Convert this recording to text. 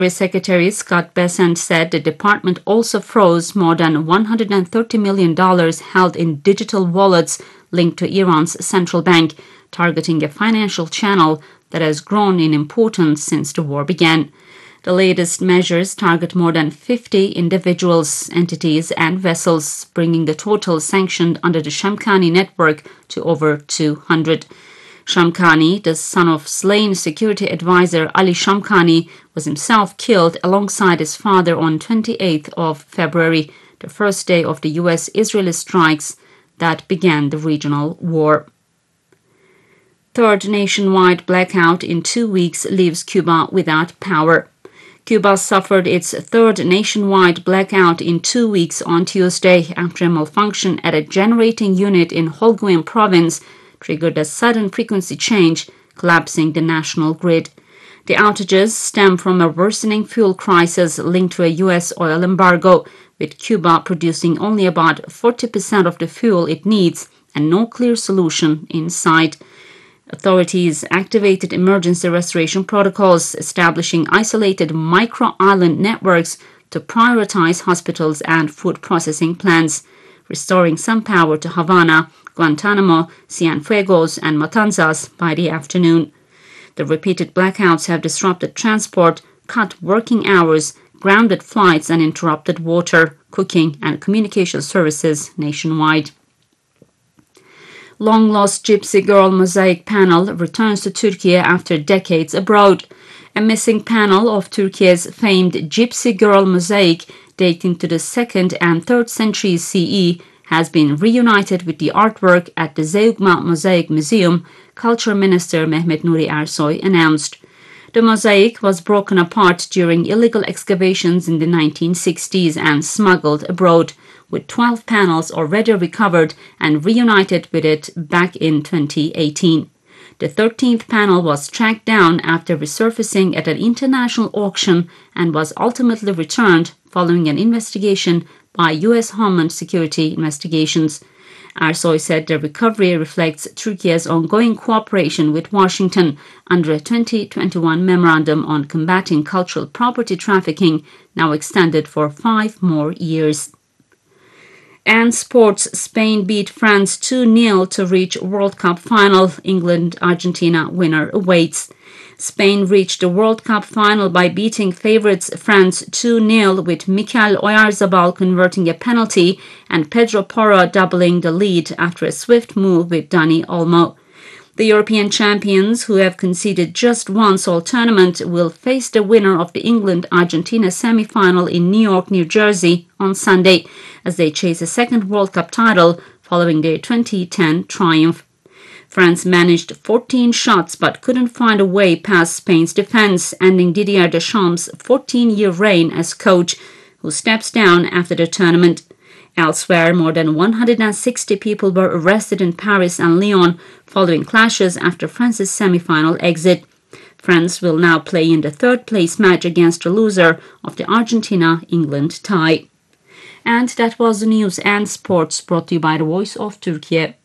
Secretary Scott Bessent said the department also froze more than $130 million held in digital wallets linked to Iran's central bank, targeting a financial channel that has grown in importance since the war began. The latest measures target more than 50 individuals, entities, and vessels, bringing the total sanctioned under the Shamkhani network to over 200. Shamkhani, the son of slain security advisor Ali Shamkhani, was himself killed alongside his father on 28th of February, the first day of the U.S.-Israeli strikes that began the regional war. Third nationwide blackout in 2 weeks leaves Cuba without power. Cuba suffered its third nationwide blackout in 2 weeks on Tuesday after a malfunction at a generating unit in Holguin province triggered a sudden frequency change, collapsing the national grid. The outages stem from a worsening fuel crisis linked to a U.S. oil embargo, with Cuba producing only about 40% of the fuel it needs and no clear solution in sight. Authorities activated emergency restoration protocols, establishing isolated micro-island networks to prioritize hospitals and food processing plants, restoring some power to Havana, Guantanamo, Cienfuegos, and Matanzas by the afternoon. The repeated blackouts have disrupted transport, cut working hours, grounded flights, and interrupted water, cooking, and communication services nationwide. Long-lost Gypsy Girl mosaic panel returns to Turkey after decades abroad. A missing panel of Turkey's famed Gypsy Girl mosaic dating to the 2nd and 3rd centuries CE has been reunited with the artwork at the Zeugma Mosaic Museum, Culture Minister Mehmet Nuri Ersoy announced. The mosaic was broken apart during illegal excavations in the 1960s and smuggled abroad, with 12 panels already recovered and reunited with it back in 2018. The 13th panel was tracked down after resurfacing at an international auction and was ultimately returned following an investigation by U.S. Homeland Security investigations. Ersoy said the recovery reflects Turkey's ongoing cooperation with Washington under a 2021 memorandum on combating cultural property trafficking, now extended for 5 more years. And sports, Spain beat France 2-0 to reach World Cup final. England-Argentina winner awaits. Spain reached the World Cup final by beating favourites France 2-0, with Mikel Oyarzabal converting a penalty and Pedro Porro doubling the lead after a swift move with Dani Olmo. The European champions, who have conceded just once all tournament, will face the winner of the England-Argentina semi-final in New York, New Jersey on Sunday, as they chase a second World Cup title following their 2010 triumph. France managed 14 shots but couldn't find a way past Spain's defense, ending Didier Deschamps' 14-year reign as coach, who steps down after the tournament. Elsewhere, more than 160 people were arrested in Paris and Lyon following clashes after France's semi-final exit. France will now play in the third-place match against the loser of the Argentina-England tie. And that was the news and sports brought to you by the Voice of Turkey.